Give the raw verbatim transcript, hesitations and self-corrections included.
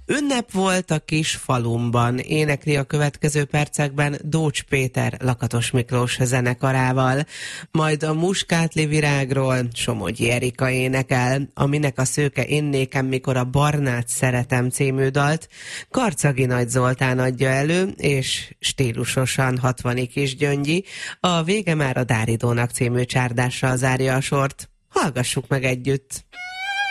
Ünnep volt a kis falumban, énekli a következő percekben Dócs Péter Lakatos Miklós zenekarával. Majd a muskátli virágról Somogyi Erika énekel, aminek a szőke én nékem, mikor a barnát szeretem című dalt Karcagi Nagy Zoltán adja elő, és stílusosan hatvani Kisgyöngyi, a vége már a Dáridónak című csárdással zárja a sort. Hallgassuk meg együtt!